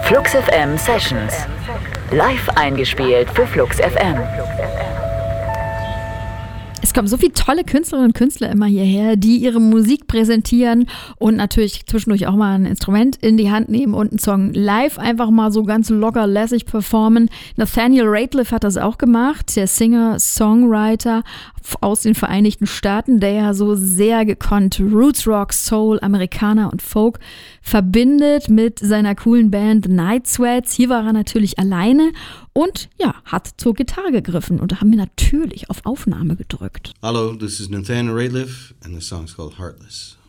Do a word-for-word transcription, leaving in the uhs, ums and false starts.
Flux F M Sessions. Live eingespielt für Flux F M. Es kommen so viele tolle Künstlerinnen und Künstler immer hierher, die ihre Musik präsentieren und natürlich zwischendurch auch mal ein Instrument in die Hand nehmen und einen Song live einfach mal so ganz locker lässig performen. Nathaniel Rateliff hat das auch gemacht, der Singer-Songwriter aus den Vereinigten Staaten, der ja so sehr gekonnt Roots Rock, Soul, Amerikaner und Folk verbindet mit seiner coolen Band The Night Sweats. Hier war er natürlich alleine und ja, hat zur Gitarre gegriffen und haben mir natürlich auf Aufnahme gedrückt. Hello, this is Nathaniel Rateliff and the song's called Heartless.